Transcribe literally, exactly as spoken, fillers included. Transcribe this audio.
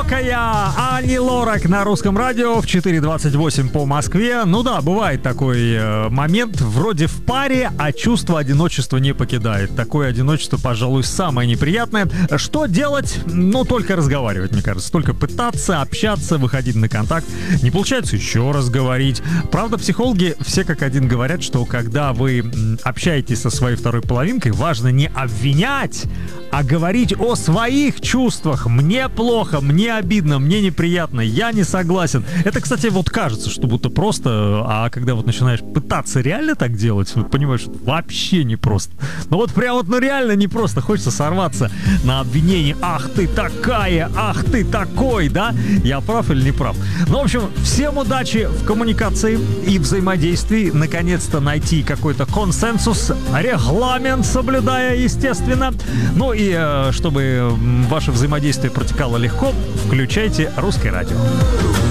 Одинокая Ани Лорак на русском радио в четыре двадцать восемь по Москве. Ну да, бывает такой э, момент, вроде в паре, а чувство одиночества не покидает. Такое одиночество, пожалуй, самое неприятное. Что делать? Ну, только разговаривать, мне кажется. Только пытаться общаться, выходить на контакт. Не получается еще раз говорить. Правда, психологи все как один говорят, что когда вы общаетесь со своей второй половинкой, важно не обвинять, а говорить о своих чувствах. Мне плохо, мне обидно, мне неприятно, я не согласен. Это, кстати, вот кажется, что будто просто, а когда вот начинаешь пытаться реально так делать, вот понимаешь, что вообще не просто. Ну вот прям вот, ну реально не просто. Хочется сорваться на обвинение. Ах ты такая, ах ты такой, да? Я прав или не прав? Ну, в общем, всем удачи в коммуникации и взаимодействии. Наконец-то найти какой-то консенсус, регламент соблюдая, естественно. Ну и э, чтобы ваше взаимодействие протекало легко, включайте русское радио.